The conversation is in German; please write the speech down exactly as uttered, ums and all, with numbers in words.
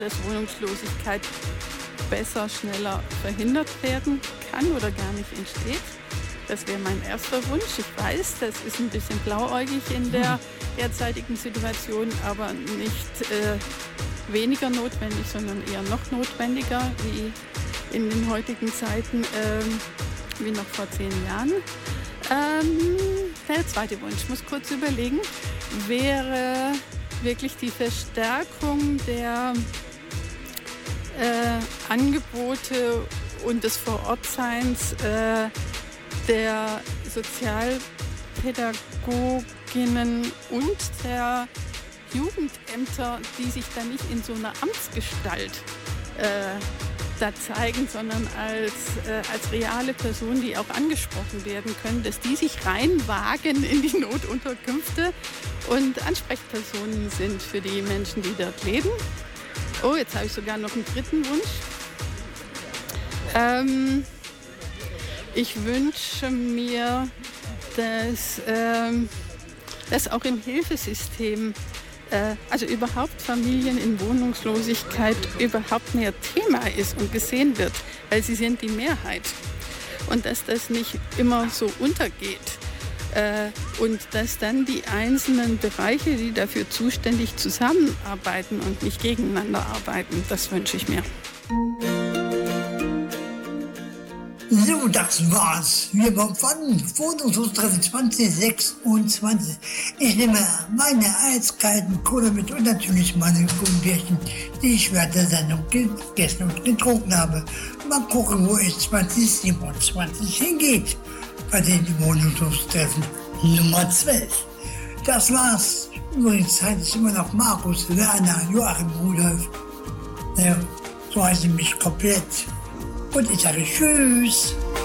dass Wohnungslosigkeit besser, schneller verhindert werden kann oder gar nicht entsteht. Das wäre mein erster Wunsch. Ich weiß, das ist ein bisschen blauäugig in der derzeitigen Situation, aber nicht äh, weniger notwendig, sondern eher noch notwendiger wie in den heutigen Zeiten, ähm, wie noch vor zehn Jahren. Ähm, der zweite Wunsch, ich muss kurz überlegen, wäre wirklich die Verstärkung der äh, Angebote und des Vorortseins äh, der Sozialpädagoginnen und der Jugendämter, die sich dann nicht in so einer Amtsgestalt äh, da zeigen, sondern als, äh, als reale Personen, die auch angesprochen werden können, dass die sich reinwagen in die Notunterkünfte und Ansprechpersonen sind für die Menschen, die dort leben. Oh, jetzt habe ich sogar noch einen dritten Wunsch. Ähm, ich wünsche mir, dass, ähm, dass auch im Hilfesystem, äh, also überhaupt Familien in Wohnungslosigkeit überhaupt mehr Thema ist und gesehen wird, weil sie sind die Mehrheit. Und dass das nicht immer so untergeht. Äh, und dass dann die einzelnen Bereiche, die dafür zuständig zusammenarbeiten und nicht gegeneinander arbeiten, das wünsche ich mir. So, das war's. Wir waren Wohnungslostreffen zwanzig sechsundzwanzig. Ich nehme meine eiskalten Cola mit und natürlich meine Gummibärchen, die ich während der Sendung gegessen und getrunken habe. Mal gucken, wo es zwanzig siebenundzwanzig hingeht. Bei den Wohnungslostreffen Nummer zwölf. Das war's. Übrigens heiße ich immer noch Markus, Werner, Joachim Rudolf. Ja, so heiße ich mich komplett. Und ich sage Tschüss.